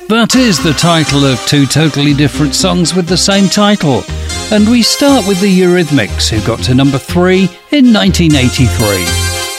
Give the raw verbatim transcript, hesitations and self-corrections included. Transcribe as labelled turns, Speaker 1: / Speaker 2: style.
Speaker 1: That is the title of two totally different songs with the same title. And we start with the Eurythmics, who got to number three in nineteen eighty-three.